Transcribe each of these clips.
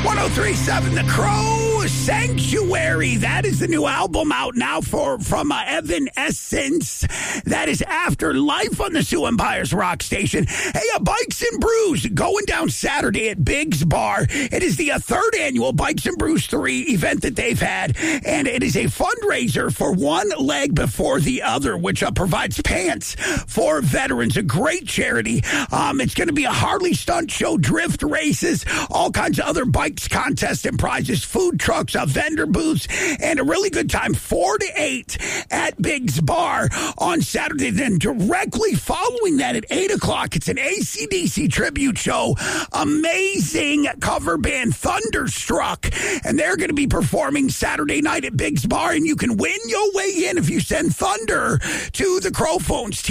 1037 The Crow, Sanctuary. That is the new album out now from Evanescence. That is Afterlife on the Sioux Empire's rock station. Hey, Bikes and Brews going down Saturday at Biggs Bar. It is the third annual Bikes and Brews 3 event that they've had, and it is a fundraiser for One Leg Before the Other, which provides pants for veterans. A great charity. It's going to be a Harley stunt show, drift races, all kinds of other bikes, contests, and prizes, food trucks, vendor booths, and a really good time, 4 to 8 at Biggs Bar on Saturday. Then directly following that at 8 o'clock, it's an AC/DC tribute show. Amazing cover band Thunderstruck, and they're going to be performing Saturday night at Biggs Bar, and you can win your way in if you send Thunder to the Crow phones,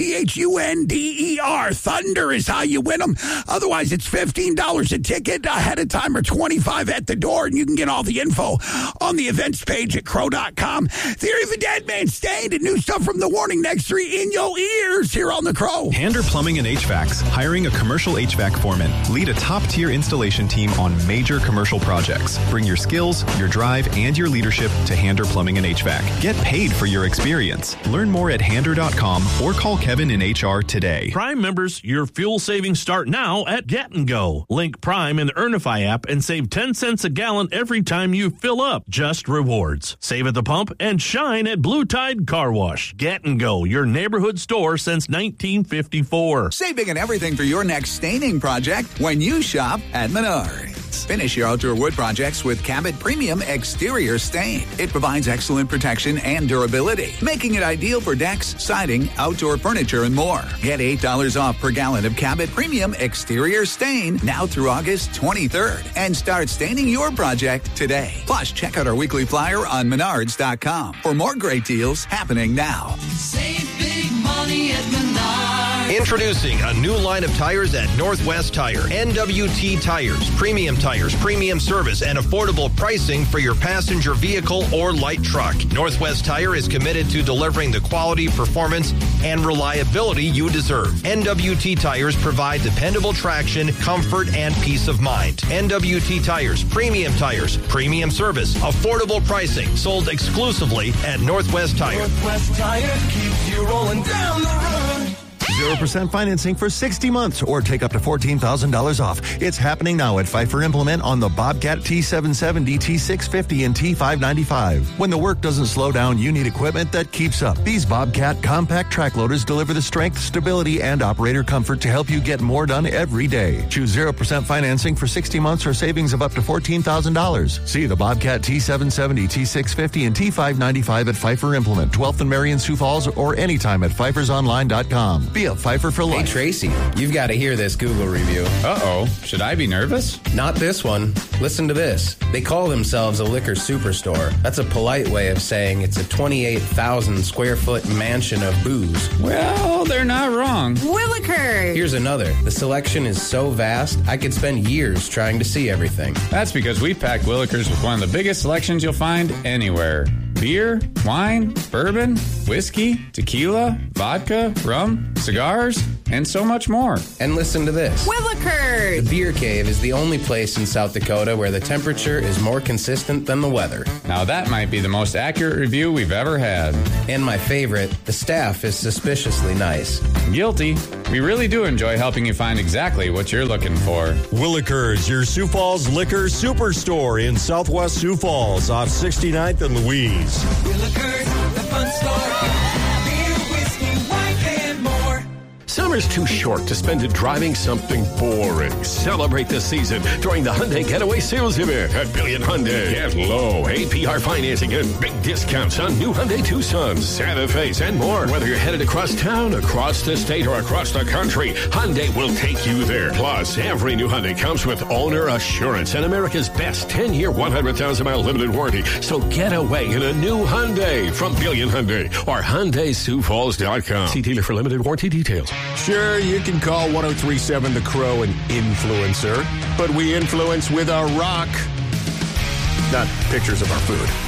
THUNDER. Thunder is how you win them. Otherwise, it's $15 a ticket ahead of time or $25 at the door, and you can get all the info on the events page at crow.com. Theory of a Dead Man Stained, and new stuff from The Warning Next 3 in your ears here on The Crow. Hander Plumbing and HVACs, hiring a commercial HVAC foreman. Lead a top-tier installation team on major commercial projects. Bring your skills, your drive, and your leadership to Hander Plumbing and HVAC. Get paid for your experience. Learn more at hander.com or call Kevin in HR today. Prime members, your fuel savings start now at Get & Go. Link Prime in the Earnify app and save 10 cents a gallon every time you fill up. Just rewards. Save at the pump and shine at Blue Tide Car Wash. Get & Go, your neighborhood store since 1954. Saving and everything for your next staining project when you shop at Menards. Finish your outdoor wood projects with Cabot Premium Exterior Stain. It provides excellent protection and durability, making it ideal for decks, siding, outdoor furniture, and more. Get $8 off per gallon of Cabot Premium Exterior Stain now through August 23rd and start staining your project today. Plus, check out our weekly flyer on Menards.com for more great deals happening now. Save big money at Menards. Introducing a new line of tires at Northwest Tire. NWT Tires, premium service, and affordable pricing for your passenger vehicle or light truck. Northwest Tire is committed to delivering the quality, performance, and reliability you deserve. NWT Tires provide dependable traction, comfort, and peace of mind. NWT Tires, premium service, affordable pricing, sold exclusively at Northwest Tire. Northwest Tire keeps you rolling down the road. 0% financing for 60 months or take up to $14,000 off. It's happening now at Pfeiffer Implement on the Bobcat T770, T650, and T595. When the work doesn't slow down, you need equipment that keeps up. These Bobcat compact track loaders deliver the strength, stability, and operator comfort to help you get more done every day. Choose 0% financing for 60 months or savings of up to $14,000. See the Bobcat T770, T650, and T595 at Pfeiffer Implement, 12th and Marion, Sioux Falls, or anytime at pfeiffersonline.com. Be a Pfeiffer for life. Hey, Tracy, you've got to hear this Google review. Uh-oh. Should I be nervous? Not this one. Listen to this. They call themselves a liquor superstore. That's a polite way of saying it's a 28,000 square foot mansion of booze. Well, they're not wrong. Willikers! Here's another. The selection is so vast, I could spend years trying to see everything. That's because we packed Willikers with one of the biggest selections you'll find anywhere. Beer, wine, bourbon, whiskey, tequila, vodka, rum, cigars, and so much more. And listen to this. Willikers! The Beer Cave is the only place in South Dakota where the temperature is more consistent than the weather. Now that might be the most accurate review we've ever had. And my favorite, the staff is suspiciously nice. Guilty. We really do enjoy helping you find exactly what you're looking for. Willikers, your Sioux Falls liquor superstore in Southwest Sioux Falls off 69th and Louise. Willikers, the fun store. Beer, whiskey, wine, and more. Summer's too short to spend it driving something boring. Celebrate the season during the Hyundai Getaway Sales Event at Billion Hyundai. Get low APR financing and big discounts on new Hyundai Tucsons, Santa Fe's, and more. Whether you're headed across town, across the state, or across the country, Hyundai will take you there. Plus, every new Hyundai comes with owner assurance and America's best 10-year, 100,000-mile limited warranty. So get away in a new Hyundai from Billion Hyundai or HyundaiSiouxFalls.com. See dealer for limited warranty details. Sure, you can call 1037 The Crow an influencer, but we influence with our rock, not pictures of our food.